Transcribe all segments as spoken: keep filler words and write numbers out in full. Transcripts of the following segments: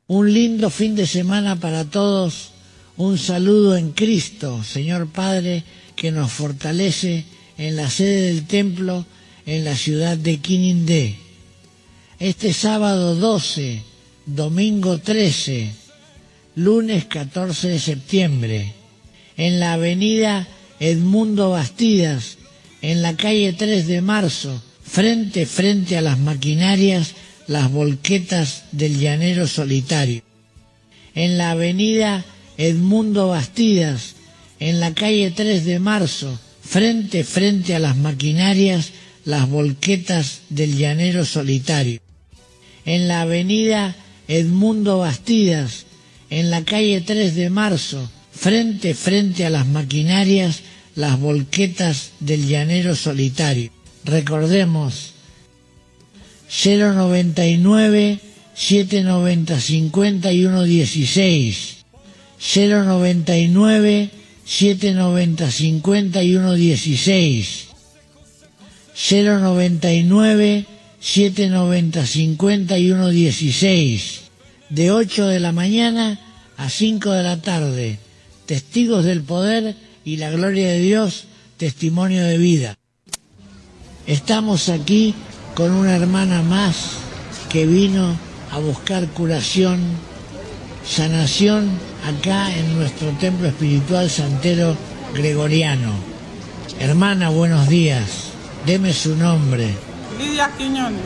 Un lindo fin de semana para todos. Un saludo en Cristo, Señor Padre, que nos fortalece en la sede del templo en la ciudad de Quinindé. Este sábado doce, domingo trece, lunes catorce de septiembre, en la avenida Edmundo Bastidas, en la calle tres de marzo, frente frente a las maquinarias, las volquetas del llanero solitario. En la avenida Edmundo Bastidas, en la calle tres de marzo, frente frente a las maquinarias, las volquetas del llanero solitario. En la avenida Edmundo Bastidas, en la calle tres de marzo, frente frente a las maquinarias, las volquetas del llanero solitario. Recordemos, cero noventa y nueve, siete noventa, cincuenta y uno dieciséis, cero noventa y nueve, siete noventa, cincuenta y uno dieciséis, cero noventa y nueve, siete noventa, cincuenta y uno dieciséis, de ocho de la mañana a cinco de la tarde, testigos del poder y la gloria de Dios, testimonio de vida. Estamos aquí con una hermana más que vino a buscar curación, sanación acá en nuestro templo espiritual santero gregoriano. Hermana, buenos días. Deme su nombre. Lidia Quiñones.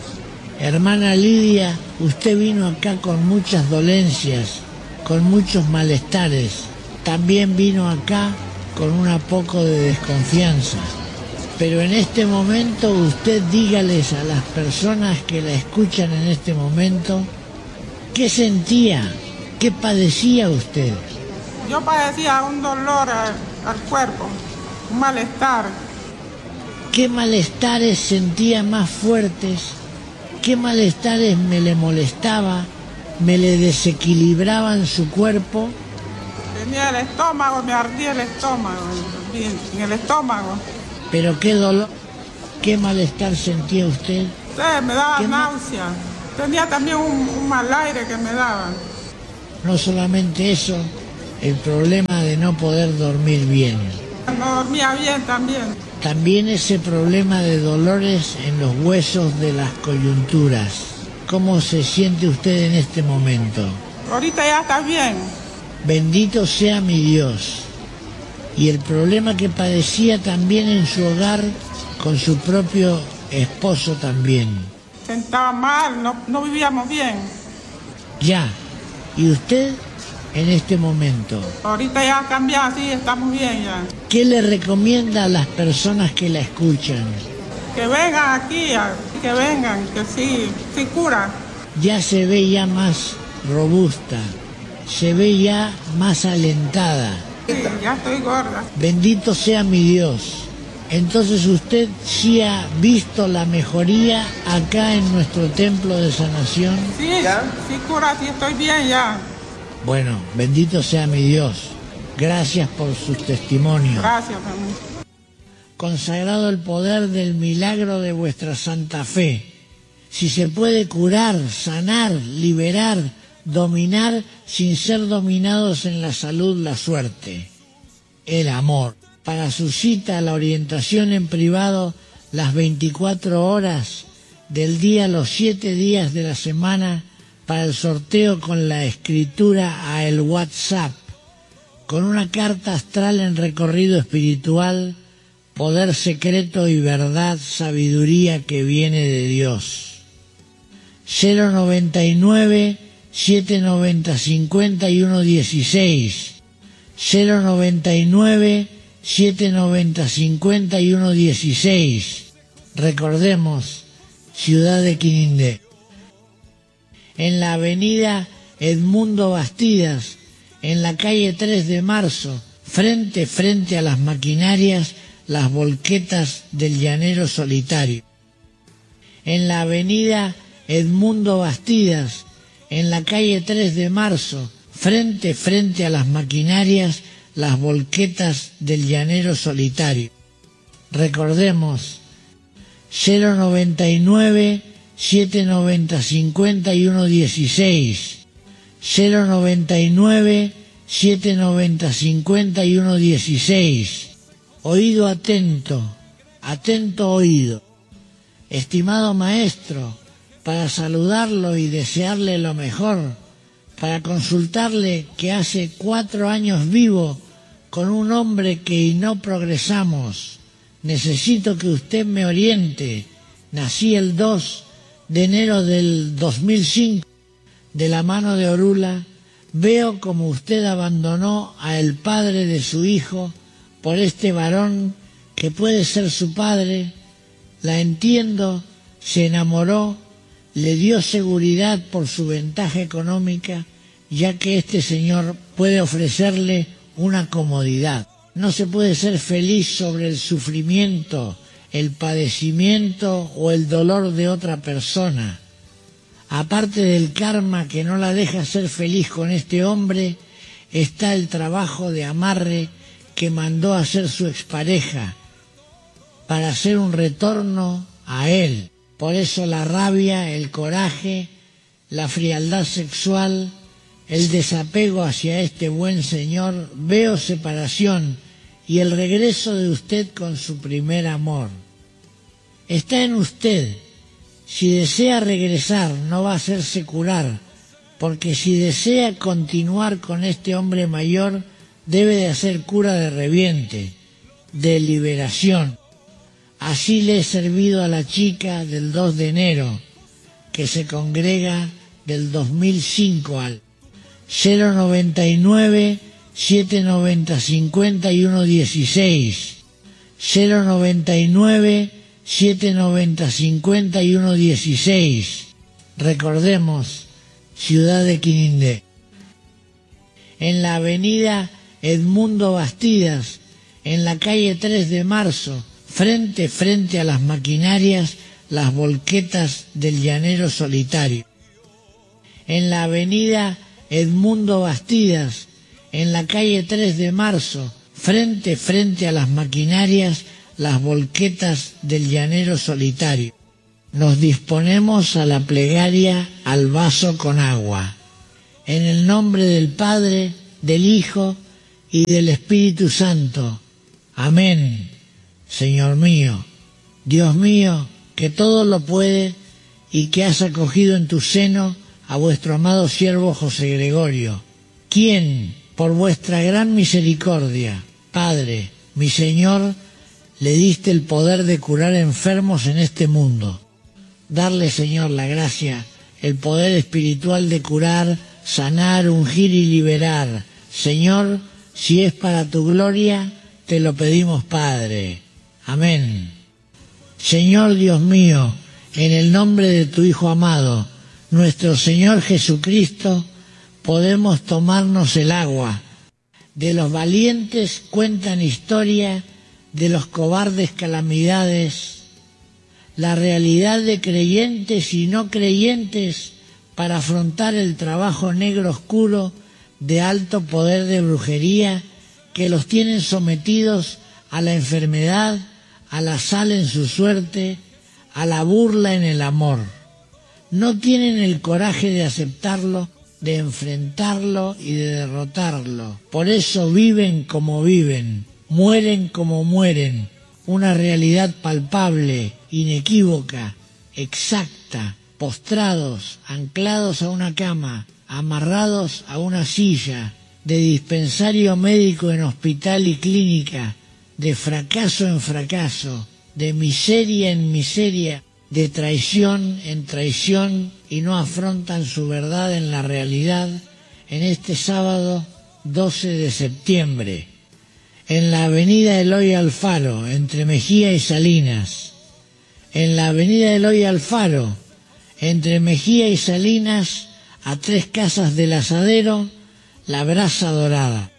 Hermana Lidia, usted vino acá con muchas dolencias, con muchos malestares. También vino acá con un poco de desconfianza. Pero en este momento usted dígales a las personas que la escuchan en este momento, ¿qué sentía? ¿Qué padecía usted? Yo padecía un dolor al, al cuerpo, un malestar. ¿Qué malestares sentía más fuertes? ¿Qué malestares me le molestaba? ¿Me le desequilibraban su cuerpo? Tenía el estómago, me ardía el estómago, en el estómago. ¿Pero qué dolor, qué malestar sentía usted? Sí, me daba náusea. Tenía también un, un mal aire que me daban. No solamente eso, el problema de no poder dormir bien. No dormía bien también. También ese problema de dolores en los huesos de las coyunturas. ¿Cómo se siente usted en este momento? Ahorita ya está bien. Bendito sea mi Dios. Y el problema que padecía también en su hogar con su propio esposo también. Sentaba mal, no, no vivíamos bien. Ya. ¿Y usted en este momento? Ahorita ya ha cambiado, sí, estamos bien ya. ¿Qué le recomienda a las personas que la escuchan? Que vengan aquí, que vengan, que sí, sí cura. Ya se ve ya más robusta, se ve ya más alentada. Sí, ya estoy gorda. Bendito sea mi Dios. Entonces usted sí ha visto la mejoría acá en nuestro templo de sanación. Sí, ¿ya? Sí cura, sí estoy bien ya. Bueno, bendito sea mi Dios. Gracias por sus testimonios. Gracias, amor. Consagrado el poder del milagro de vuestra santa fe. Si se puede curar, sanar, liberar, dominar sin ser dominados en la salud, la suerte, el amor. Para su cita, la orientación en privado, las veinticuatro horas del día, los siete días de la semana, para el sorteo con la escritura a el WhatsApp, con una carta astral en recorrido espiritual, poder secreto y verdad, sabiduría que viene de Dios. cero noventa y nueve, siete noventa, cincuenta y uno dieciséis, cero noventa y nueve, siete noventa, cincuenta y uno dieciséis. Recordemos, ciudad de Quinindé. En la avenida Edmundo Bastidas, en la calle tres de marzo, frente frente a las maquinarias, las volquetas del llanero solitario. En la avenida Edmundo Bastidas, en la calle tres de marzo, frente frente a las maquinarias, las volquetas del llanero solitario. Recordemos, cero noventa y nueve, siete noventa, cincuenta y uno dieciséis, cero noventa y nueve, siete noventa, cincuenta y uno dieciséis. Oído atento, atento oído. Estimado maestro, para saludarlo y desearle lo mejor, para consultarle que hace cuatro años vivo con un hombre que no progresamos, necesito que usted me oriente. Nací el dos de enero del dos mil cinco, de la mano de Orula. Veo como usted abandonó a el padre de su hijo por este varón que puede ser su padre. La entiendo, se enamoró, le dio seguridad por su ventaja económica, ya que este señor puede ofrecerle una comodidad. No se puede ser feliz sobre el sufrimiento, el padecimiento o el dolor de otra persona. Aparte del karma que no la deja ser feliz con este hombre, está el trabajo de amarre que mandó a hacer su expareja para hacer un retorno a él. Por eso la rabia, el coraje, la frialdad sexual, el desapego hacia este buen señor. Veo separación y el regreso de usted con su primer amor. Está en usted. Si desea regresar, no va a hacerse curar, porque si desea continuar con este hombre mayor, debe de hacer cura de reviente, de liberación. Así le he servido a la chica del dos de enero, que se congrega del dos mil cinco al cero noventa y nueve, siete noventa, cincuenta y uno dieciséis, cero noventa y nueve, siete noventa, cincuenta y uno dieciséis. Recordemos, ciudad de Quinindé. En la avenida Edmundo Bastidas, en la calle tres de marzo, frente frente a las maquinarias, las volquetas del llanero solitario. En la avenida Edmundo Bastidas, en la calle tres de marzo, frente frente a las maquinarias, las volquetas del llanero solitario. Nos disponemos a la plegaria al vaso con agua. En el nombre del Padre, del Hijo y del Espíritu Santo. Amén. Señor mío, Dios mío, que todo lo puede y que has acogido en tu seno a vuestro amado siervo José Gregorio, quien, por vuestra gran misericordia, Padre, mi Señor, le diste el poder de curar enfermos en este mundo. Darle, Señor, la gracia, el poder espiritual de curar, sanar, ungir y liberar. Señor, si es para tu gloria, te lo pedimos, Padre. Amén. Señor Dios mío, en el nombre de tu Hijo amado, nuestro Señor Jesucristo, podemos tomarnos el agua. De los valientes cuentan historia, de los cobardes calamidades. La realidad de creyentes y no creyentes para afrontar el trabajo negro oscuro de alto poder de brujería que los tienen sometidos a la enfermedad, a la sal en su suerte, a la burla en el amor. No tienen el coraje de aceptarlo, de enfrentarlo y de derrotarlo. Por eso viven como viven, mueren como mueren, una realidad palpable, inequívoca, exacta, postrados, anclados a una cama, amarrados a una silla, de dispensario médico en hospital y clínica, de fracaso en fracaso, de miseria en miseria, de traición en traición, y no afrontan su verdad en la realidad en este sábado doce de septiembre, en la avenida Eloy Alfaro, entre Mejía y Salinas. En la avenida Eloy Alfaro, entre Mejía y Salinas, a tres casas del Asadero, la Brasa Dorada.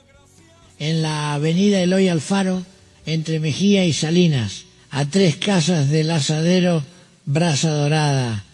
En la avenida Eloy Alfaro, entre Mejía y Salinas, a tres casas del Asadero, Brasa Dorada.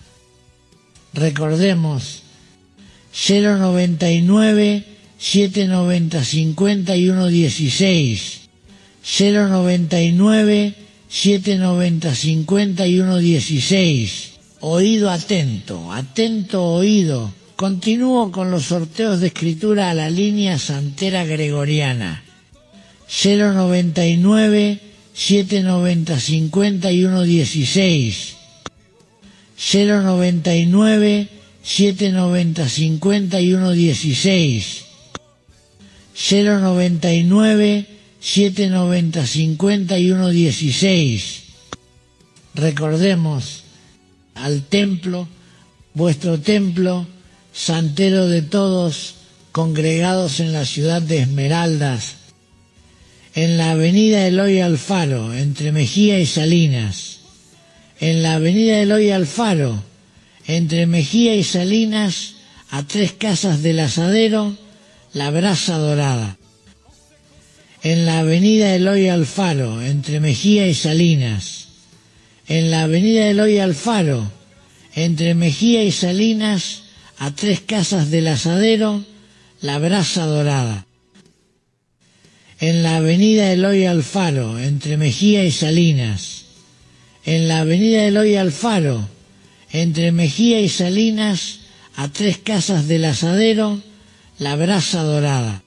Recordemos, cero noventa y nueve, siete noventa, cincuenta y uno dieciséis, cero noventa y nueve, siete noventa, cincuenta y uno dieciséis. Oído atento, atento oído, Continúo con los sorteos de escritura a la línea santera gregoriana. cero noventa y nueve, siete noventa, cincuenta y uno dieciséis. cero noventa y nueve, siete noventa, cincuenta y uno dieciséis. cero noventa y nueve, siete noventa, cincuenta y uno dieciséis. Recordemos al templo, vuestro templo, santero de todos, congregados en la ciudad de Esmeraldas, en la avenida Eloy Alfaro, entre Mejía y Salinas, en la avenida Eloy Alfaro, entre Mejía y Salinas, a tres casas del Asadero, la Brasa Dorada. En la avenida Eloy Alfaro, entre Mejía y Salinas, en la avenida Eloy Alfaro, entre Mejía y Salinas, a tres casas del Asadero, la Brasa Dorada. En la avenida Eloy Alfaro, entre Mejía y Salinas, en la avenida Eloy Alfaro, entre Mejía y Salinas, a tres casas del Asadero, la Brasa Dorada.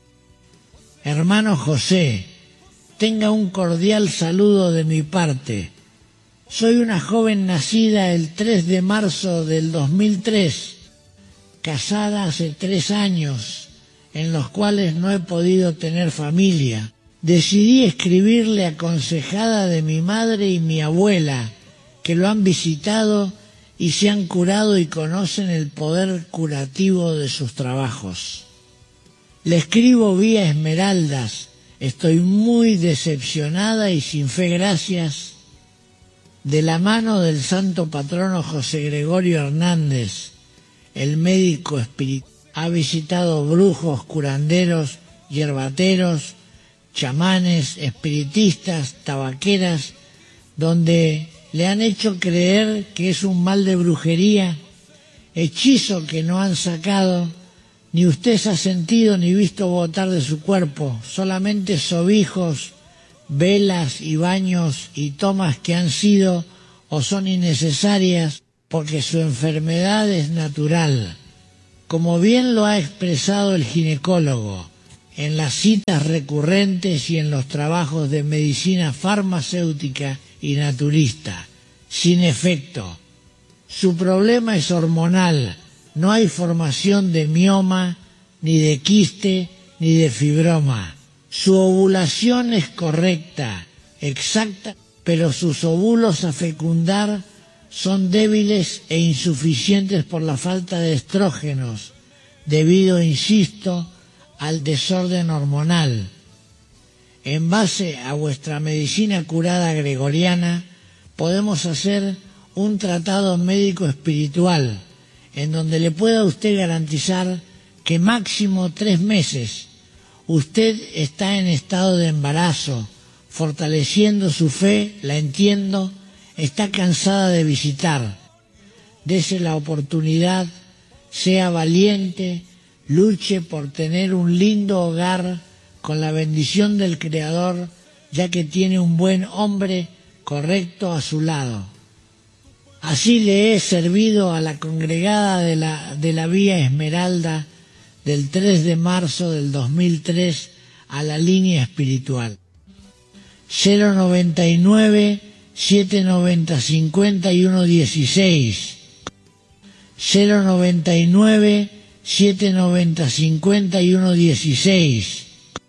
Hermano José, tenga un cordial saludo de mi parte. Soy una joven nacida el tres de marzo del dos mil tres, casada hace tres años, en los cuales no he podido tener familia. Decidí escribirle aconsejada de mi madre y mi abuela, que lo han visitado y se han curado y conocen el poder curativo de sus trabajos. Le escribo vía Esmeraldas, estoy muy decepcionada y sin fe gracias, de la mano del santo patrono José Gregorio Hernández, el médico espiritual. Ha visitado brujos, curanderos, yerbateros, chamanes, espiritistas, tabaqueras, donde le han hecho creer que es un mal de brujería, hechizo que no han sacado, ni usted se ha sentido ni visto botar de su cuerpo, solamente sobijos, velas y baños y tomas que han sido o son innecesarias porque su enfermedad es natural. Como bien lo ha expresado el ginecólogo, en las citas recurrentes y en los trabajos de medicina farmacéutica y naturista, sin efecto. Su problema es hormonal, no hay formación de mioma, ni de quiste, ni de fibroma. Su ovulación es correcta, exacta, pero sus óvulos a fecundar son débiles e insuficientes por la falta de estrógenos, debido, insisto, al desorden hormonal. En base a vuestra medicina curada gregoriana, podemos hacer un tratado médico espiritual, en donde le pueda usted garantizar que máximo tres meses usted está en estado de embarazo, fortaleciendo su fe, la entiendo, está cansada de visitar. Dese la oportunidad, sea valiente, luche por tener un lindo hogar con la bendición del Creador, ya que tiene un buen hombre correcto a su lado. Así le he servido a la congregada de la, de la Vía Esmeralda del tres de marzo del dos mil tres a la línea espiritual. cero noventa y nueve, siete noventa, cincuenta y uno dieciséis. cero noventa y nueve, siete noventa, cincuenta y uno dieciséis.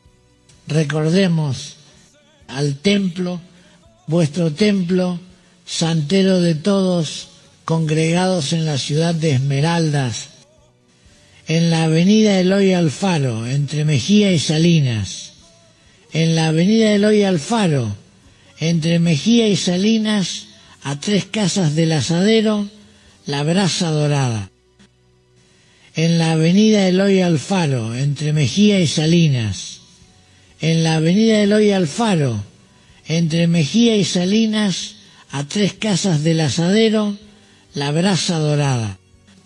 Recordemos al templo, vuestro templo, santero de todos, congregados en la ciudad de Esmeraldas, en la avenida Eloy Alfaro, entre Mejía y Salinas, en la avenida Eloy Alfaro, entre Mejía y Salinas, a tres casas del Asadero, la Brasa Dorada. En la avenida Eloy Alfaro, entre Mejía y Salinas, en la avenida Eloy Alfaro, entre Mejía y Salinas, a tres casas del Asadero, la Brasa Dorada.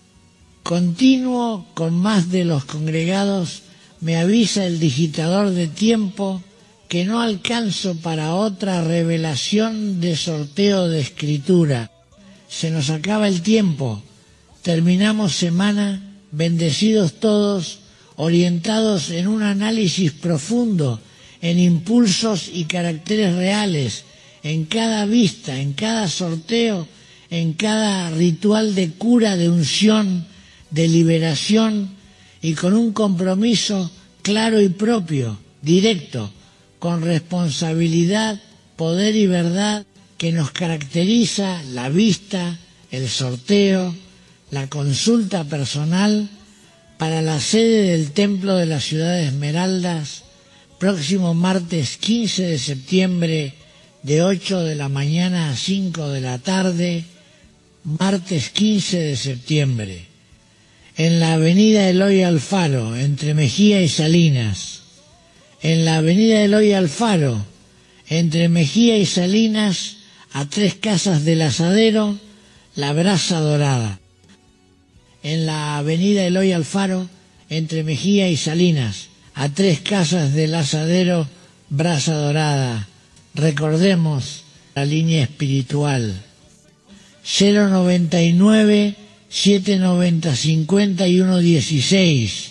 Continuo con más de los congregados, me avisa el digitador de tiempo que no alcanzo para otra revelación de sorteo de escritura. Se nos acaba el tiempo, terminamos semana, bendecidos todos, orientados en un análisis profundo, en impulsos y caracteres reales, en cada vista, en cada sorteo, en cada ritual de cura, de unción, de liberación, y con un compromiso claro y propio, directo, con responsabilidad, poder y verdad que nos caracteriza la vista, el sorteo, la consulta personal para la sede del Templo de la Ciudad de Esmeraldas, próximo martes quince de septiembre de ocho de la mañana a cinco de la tarde, martes quince de septiembre, en la avenida Eloy Alfaro, entre Mejía y Salinas, en la avenida Eloy Alfaro, entre Mejía y Salinas, a tres casas del Asadero, la Brasa Dorada. En la avenida Eloy Alfaro, entre Mejía y Salinas, a tres casas del Asadero, Brasa Dorada. Recordemos la línea espiritual. cero noventa y nueve, siete noventa, cincuenta y uno dieciséis.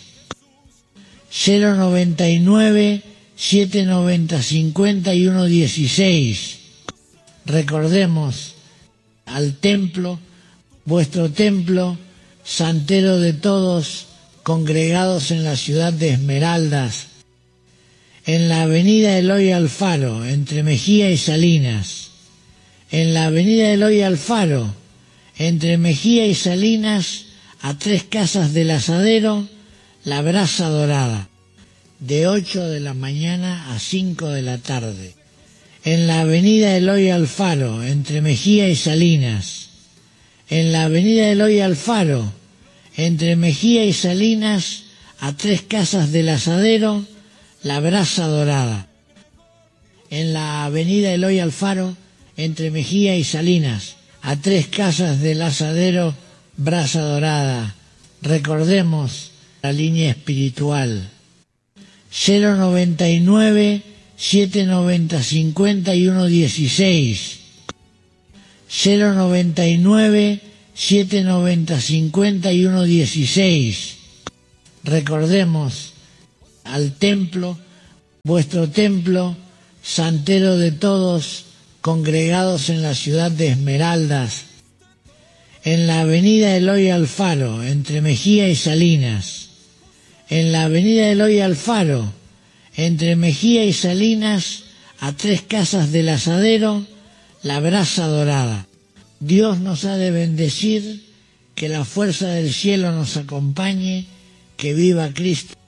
cero noventa y nueve, siete noventa, cincuenta y uno dieciséis. Recordemos al templo, vuestro templo, santero de todos, congregados en la ciudad de Esmeraldas, en la avenida Eloy Alfaro, entre Mejía y Salinas, en la avenida Eloy Alfaro, entre Mejía y Salinas, a tres casas del Asadero, la Brasa Dorada, de ocho de la mañana a cinco de la tarde. En la avenida Eloy Alfaro, entre Mejía y Salinas, en la avenida Eloy Alfaro, entre Mejía y Salinas, a tres casas del Asadero, la Brasa Dorada. En la avenida Eloy Alfaro, entre Mejía y Salinas, a tres casas del Asadero, Brasa Dorada. Recordemos la línea espiritual. cero noventa y nueve, siete noventa, cincuenta y uno dieciséis. cero noventa y nueve, siete noventa, cincuenta y uno dieciséis. Recordemos al templo, vuestro templo, santero de todos, congregados en la ciudad de Esmeraldas, en la avenida Eloy Alfaro, entre Mejía y Salinas, en la avenida Eloy Alfaro, entre Mejía y Salinas, a tres casas del Asadero, la Brasa Dorada. Dios nos ha de bendecir, que la fuerza del cielo nos acompañe, que viva Cristo.